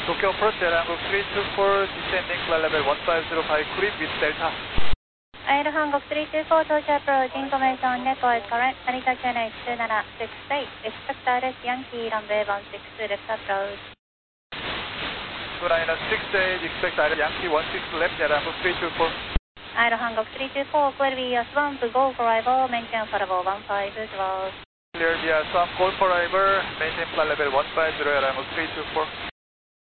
Tokyo Approach, Airhan국 324, descending flight level 1505, creep with Delta. Airhan국 324, Tokyo Approach, information network current, Narita Chennai 2768, expect direct Yankee runway 16 left approach. 2968, expect direct Yankee 16 left, Airhan국 324. Airhan국 324, clear via Swamp, go for arrival, maintain for level 15 visual. Clear via Swamp, go for arrival, maintain flight level 150, Airhan국 324.